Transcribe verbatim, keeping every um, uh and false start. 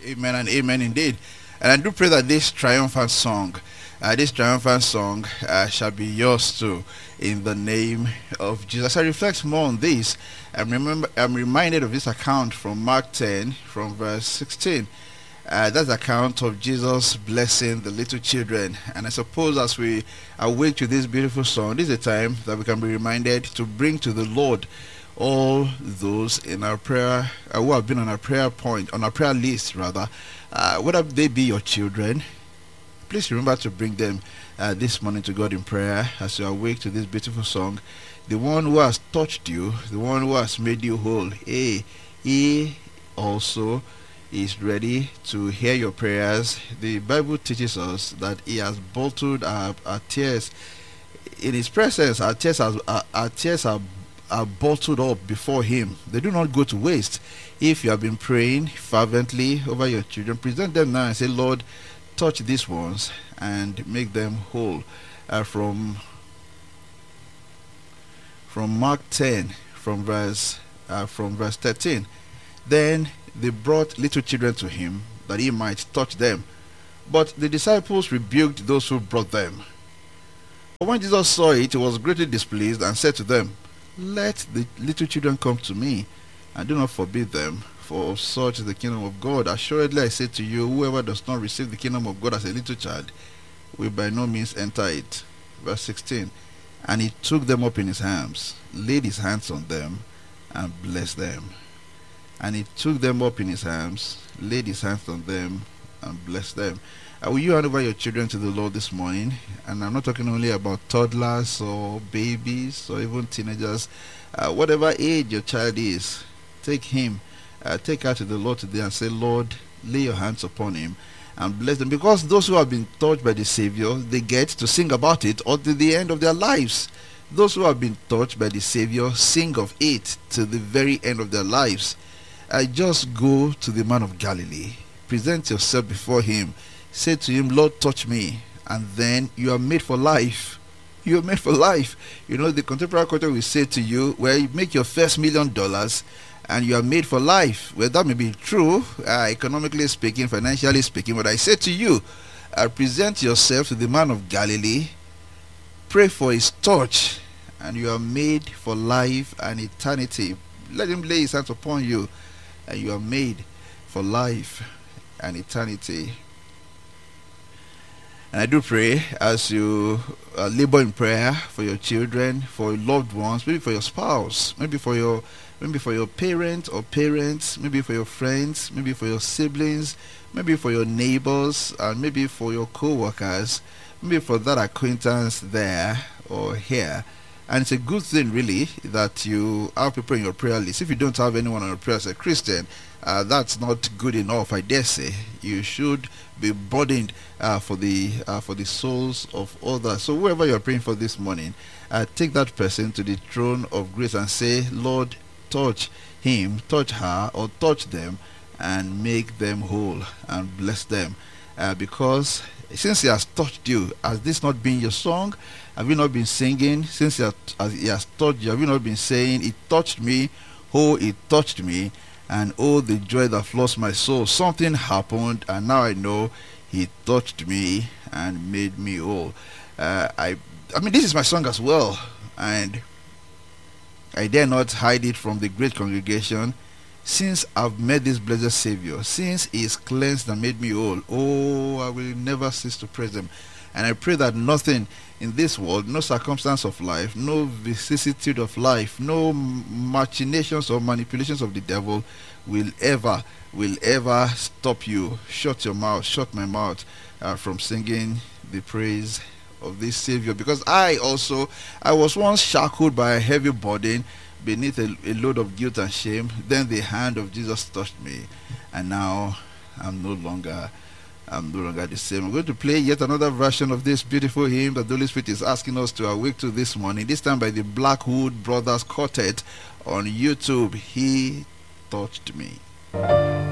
Amen and amen indeed. And I do pray that this triumphant song, uh, this triumphant song uh, shall be yours too, in the name of Jesus. I reflect more on this. I'm, remember, I'm reminded of this account from Mark ten, from verse sixteen. Uh, that's the account of Jesus blessing the little children. And I suppose as we awake to this beautiful song, this is a time that we can be reminded to bring to the Lord all those in our prayer, uh, who have been on our prayer point, on our prayer list rather, uh, whether they be your children. Please remember to bring them uh, this morning to God in prayer as you awake to this beautiful song. The one who has touched you, the one who has made you whole, hey, he also is ready to hear your prayers. The Bible teaches us that he has bottled our, our tears in his presence. Our tears are, our, our tears are are bottled up before him. They do not go to waste. If you have been praying fervently over your children, present them now and say, Lord, touch these ones and make them whole. Uh, from from Mark ten, from verse uh, from verse thirteen. Then they brought little children to him, that he might touch them. But the disciples rebuked those who brought them. But when Jesus saw it, he was greatly displeased and said to them, Let the little children come to me, and do not forbid them, for of such is the kingdom of God. Assuredly I say to you, whoever does not receive the kingdom of God as a little child will by no means enter it. Verse sixteen. And he took them up in his arms, laid his hands on them, and blessed them. And he took them up in his arms, laid his hands on them, and blessed them. Uh, will you hand over your children to the Lord this morning? And I'm not talking only about toddlers or babies or even teenagers. Uh, whatever age your child is, take him, uh, take her to the Lord today and say, Lord, lay your hands upon him and bless them. Because those who have been touched by the Savior, they get to sing about it until the end of their lives. Those who have been touched by the Savior sing of it to the very end of their lives. I uh, just go to the man of Galilee, present yourself before him, say to him, Lord, touch me, and then you are made for life. You are made for life. You know, the contemporary culture will say to you, well, you make your first million dollars and you are made for life. Well, that may be true, uh, economically speaking, financially speaking, but I say to you, uh, present yourself to the man of Galilee, pray for his touch, and you are made for life and eternity. Let him lay his hands upon you, and you are made for life and eternity. And I do pray as you uh, labor in prayer for your children, for your loved ones, maybe for your spouse, maybe for your maybe for your parent or parents, maybe for your friends, maybe for your siblings, maybe for your neighbors, and maybe for your co-workers, maybe for that acquaintance there or here. And it's a good thing, really, that you have people in your prayer list. If you don't have anyone on your prayer as a Christian, uh, that's not good enough, I dare say. You should be burdened uh, for the uh, for the souls of others. So whoever you're praying for this morning, uh, take that person to the throne of grace and say, Lord, touch him, touch her, or touch them, and make them whole and bless them. Uh, because since he has touched you, has this not been your song? Have you not been singing? Since he has, as he has touched you, have you not been saying, He touched me, oh, He touched me, and oh, the joy that floods my soul. Something happened, and now I know He touched me and made me whole. Uh, I, I mean, this is my song as well, and I dare not hide it from the great congregation. Since I've met this blessed Savior, since He is cleansed and made me whole, oh, I will never cease to praise Him. And I pray that nothing in this world, no circumstance of life, no vicissitude of life, no machinations or manipulations of the devil will ever, will ever stop you. Shut your mouth, shut my mouth uh, from singing the praise of this Savior. Because I also, I was once shackled by a heavy burden beneath a, a load of guilt and shame. Then the hand of Jesus touched me, and now I'm no longer I'm no longer the same. I'm going to play yet another version of this beautiful hymn that the Holy Spirit is asking us to awake to this morning, this time by the Blackwood Brothers Quartet on YouTube. He touched me.